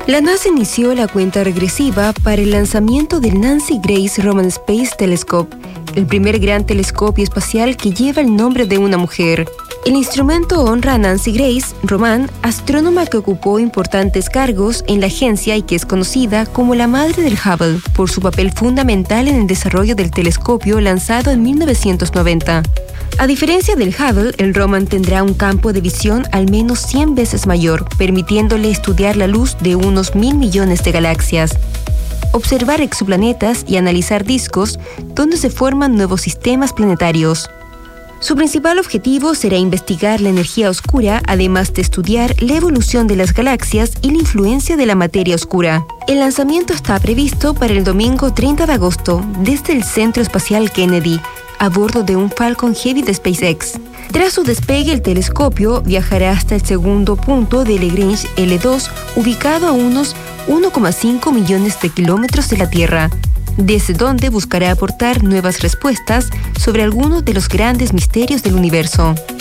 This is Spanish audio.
La NASA inició la cuenta regresiva para el lanzamiento del Nancy Grace Roman Space Telescope, el primer gran telescopio espacial que lleva el nombre de una mujer. El instrumento honra a Nancy Grace Roman, astrónoma que ocupó importantes cargos en la agencia y que es conocida como la madre del Hubble por su papel fundamental en el desarrollo del telescopio lanzado en 1990. A diferencia del Hubble, el Roman tendrá un campo de visión al menos 100 veces mayor, permitiéndole estudiar la luz de unos 1.000 millones de galaxias, observar exoplanetas y analizar discos donde se forman nuevos sistemas planetarios. Su principal objetivo será investigar la energía oscura, además de estudiar la evolución de las galaxias y la influencia de la materia oscura. El lanzamiento está previsto para el domingo 30 de agosto desde el Centro Espacial Kennedy, a bordo de un Falcon Heavy de SpaceX. Tras su despegue, el telescopio viajará hasta el segundo punto de Lagrange L2, ubicado a unos 1,5 millones de kilómetros de la Tierra, desde donde buscará aportar nuevas respuestas sobre algunos de los grandes misterios del universo.